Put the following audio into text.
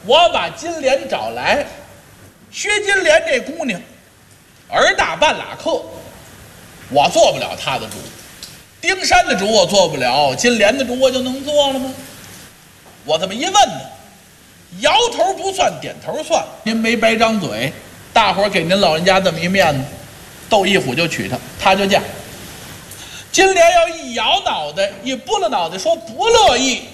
我把金莲找来，薛金莲这姑娘儿大半拉客，我做不了她的主。丁山的主我做不了，金莲的主我就能做了吗？我这么一问呢，摇头不算，点头算。您没白张嘴，大伙儿给您老人家这么一面子，窦一虎就娶她，她就嫁。金莲要一摇脑袋，一拨了脑袋，说不乐意，